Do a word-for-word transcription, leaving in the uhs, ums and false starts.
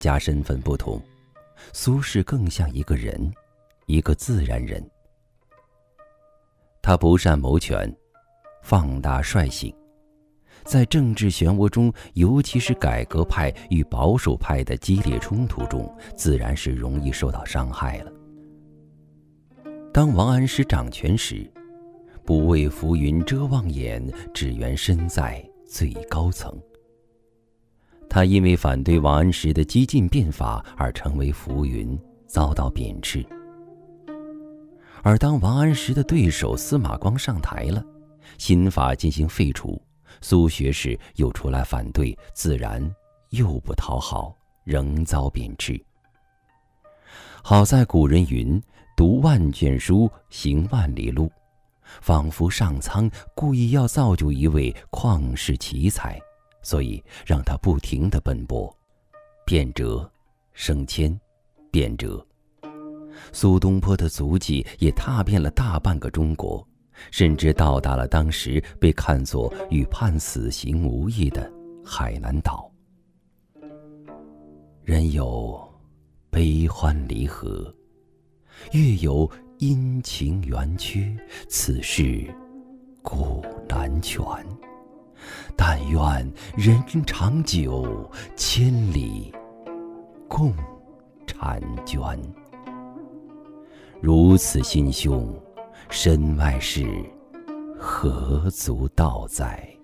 加身份不同，苏轼更像一个人，一个自然人。他不善谋权，放大率性，在政治漩涡中，尤其是改革派与保守派的激烈冲突中，自然是容易受到伤害了。当王安石掌权时，不为浮云遮望眼，只缘身在最高层。他因为反对王安石的激进变法而成为浮云，遭到贬斥。而当王安石的对手司马光上台了，新法进行废除，苏学士又出来反对，自然又不讨好，仍遭贬斥。好在古人云：读万卷书，行万里路，仿佛上苍故意要造就一位旷世奇才，所以让他不停地奔波，变折、升迁、变折。苏东坡的足迹也踏遍了大半个中国，甚至到达了当时被看作与判死刑无异的海南岛。人有悲欢离合，月有阴晴圆缺，此事古难全。但愿人长久，千里共婵娟。如此心胸，身外事何足道哉？